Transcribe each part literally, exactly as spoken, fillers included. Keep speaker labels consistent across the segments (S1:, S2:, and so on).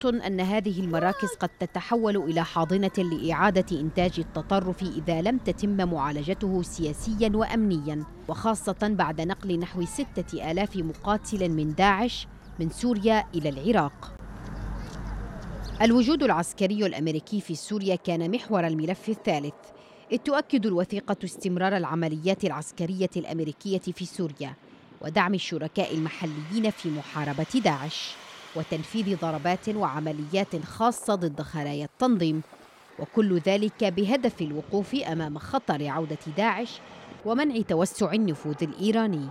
S1: أن هذه المراكز قد تتحول إلى حاضنة لإعادة إنتاج التطرف إذا لم تتم معالجته سياسياً وأمنياً، وخاصة بعد نقل نحو ستة آلاف مقاتل من داعش من سوريا إلى العراق. الوجود العسكري الأمريكي في سوريا كان محور الملف الثالث، إذ تؤكد الوثيقة استمرار العمليات العسكرية الأمريكية في سوريا ودعم الشركاء المحليين في محاربة داعش وتنفيذ ضربات وعمليات خاصة ضد خلايا التنظيم، وكل ذلك بهدف الوقوف أمام خطر عودة داعش ومنع توسع النفوذ الإيراني.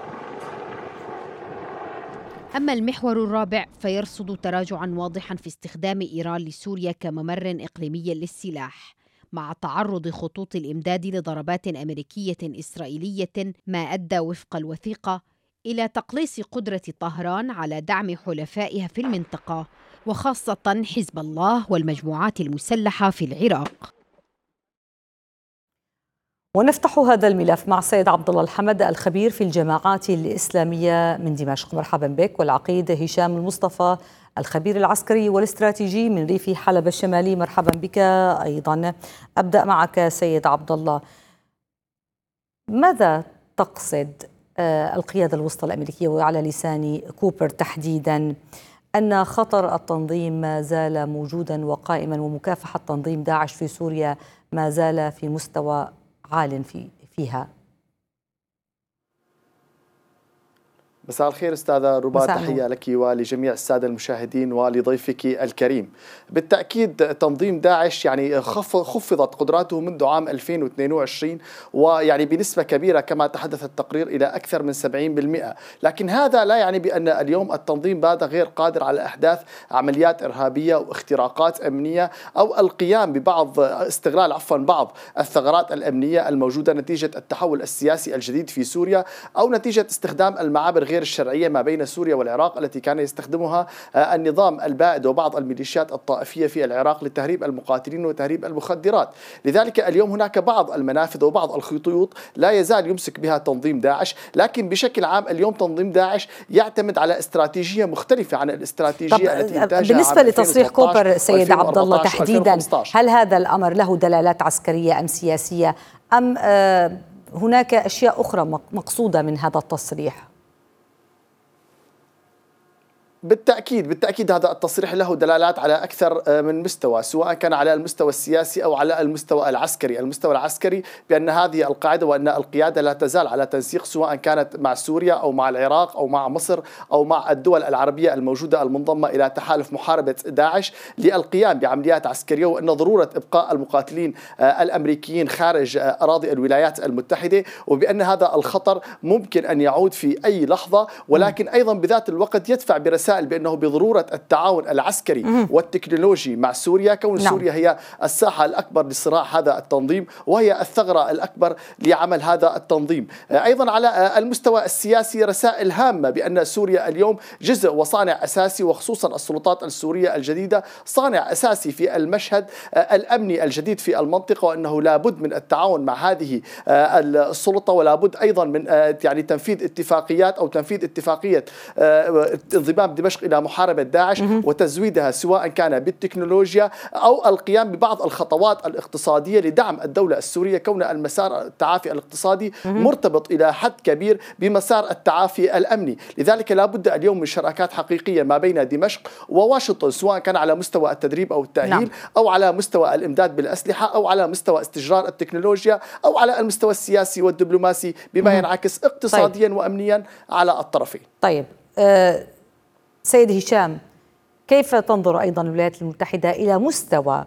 S1: أما المحور الرابع فيرصد تراجعاً واضحاً في استخدام إيران لسوريا كممر إقليمي للسلاح، مع تعرض خطوط الإمداد لضربات أمريكية إسرائيلية، ما أدى وفق الوثيقة إلى تقليص قدرة طهران على دعم حلفائها في المنطقة، وخاصة حزب الله والمجموعات المسلحة في العراق.
S2: ونفتح هذا الملف مع السيد عبد الله الحمد الخبير في الجماعات الإسلامية من دمشق. مرحبا بك. والعقيد هشام المصطفى الخبير العسكري والاستراتيجي من ريف حلب الشمالي. مرحبا بك أيضا. أبدأ معك سيد عبد الله، ماذا تقصد القيادة الوسطى الأمريكية وعلى لسان كوبر تحديدا أن خطر التنظيم ما زال موجودا وقائما ومكافحة تنظيم داعش في سوريا ما زال في مستوى عال في فيها؟
S3: مساء الخير أستاذة ربا، تحية لك ولجميع السادة المشاهدين ولضيفك الكريم. بالتأكيد تنظيم داعش يعني خفضت قدراته منذ عام ألفين واثنين وعشرين، ويعني بنسبة كبيرة كما تحدث التقرير إلى أكثر من سبعين بالمئة، لكن هذا لا يعني بأن اليوم التنظيم بات غير قادر على إحداث عمليات إرهابية واختراقات أمنية أو القيام ببعض استغلال عفوا بعض الثغرات الأمنية الموجودة نتيجة التحول السياسي الجديد في سوريا أو نتيجة استخدام المعابر غير الشرعية ما بين سوريا والعراق التي كان يستخدمها النظام البائد وبعض الميليشيات الطائفية في العراق لتهريب المقاتلين وتهريب المخدرات. لذلك اليوم هناك بعض المنافذ وبعض الخطوط لا يزال يمسك بها تنظيم داعش، لكن بشكل عام اليوم تنظيم داعش يعتمد على استراتيجية مختلفة عن الاستراتيجية التي انتاجها.
S2: بالنسبة لتصريح كوبر سيد عبد الله تحديدا، هل هذا الأمر له دلالات عسكرية أم سياسية أم آه هناك أشياء أخرى مقصودة من هذا التصريح؟
S3: بالتأكيد بالتأكيد هذا التصريح له دلالات على أكثر من مستوى، سواء كان على المستوى السياسي أو على المستوى العسكري. المستوى العسكري بأن هذه القاعدة وأن القيادة لا تزال على تنسيق، سواء كانت مع سوريا أو مع العراق أو مع مصر أو مع الدول العربية الموجودة المنضمة إلى تحالف محاربة داعش للقيام بعمليات عسكرية، وأن ضرورة إبقاء المقاتلين الأمريكيين خارج أراضي الولايات المتحدة، وبأن هذا الخطر ممكن أن يعود في أي لحظة، ولكن أيضا بذات الوقت يدفع برسائل بأنه بضرورة التعاون العسكري والتكنولوجي مع سوريا، كون نعم. سوريا هي الساحة الأكبر لصراع هذا التنظيم وهي الثغرة الأكبر لعمل هذا التنظيم. أيضا على المستوى السياسي رسائل هامة بأن سوريا اليوم جزء وصانع أساسي، وخصوصا السلطات السورية الجديدة صانع أساسي في المشهد الأمني الجديد في المنطقة، وأنه لابد من التعاون مع هذه السلطة، ولابد أيضا من يعني تنفيذ اتفاقيات أو تنفيذ اتفاقية انضمام دمشق إلى محاربة داعش وتزويدها، سواء كان بالتكنولوجيا أو القيام ببعض الخطوات الاقتصادية لدعم الدولة السورية، كون المسار التعافي الاقتصادي مرتبط إلى حد كبير بمسار التعافي الأمني. لذلك لا بد اليوم من شراكات حقيقية ما بين دمشق وواشنطن، سواء كان على مستوى التدريب أو التأهيل نعم. أو على مستوى الإمداد بالأسلحة أو على مستوى استجرار التكنولوجيا أو على المستوى السياسي والدبلوماسي بما ينعكس اقتصاديا طيب. وأمنيا على الطرفين.
S2: طيب أه سيد هشام، كيف تنظر أيضا الولايات المتحدة إلى مستوى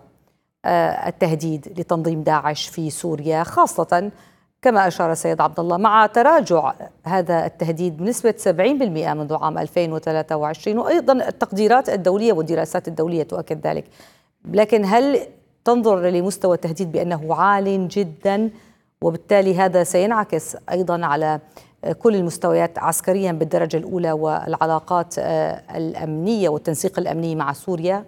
S2: التهديد لتنظيم داعش في سوريا، خاصة كما أشار السيد عبد الله مع تراجع هذا التهديد بنسبة سبعين بالمئة منذ عام ألفين وثلاثة وعشرين، وأيضا التقديرات الدولية والدراسات الدولية تؤكد ذلك، لكن هل تنظر لمستوى التهديد بأنه عال جدا وبالتالي هذا سينعكس أيضا على كل المستويات عسكريا بالدرجة الأولى والعلاقات الأمنية والتنسيق الأمني مع سوريا؟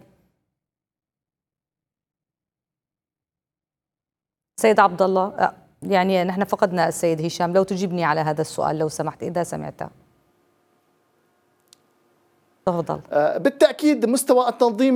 S2: سيد عبد الله، يعني نحن فقدنا السيد هشام، لو تجيبني على هذا السؤال لو سمحت إذا سمعته. تفضل.
S3: بالتأكيد مستوى التنظيم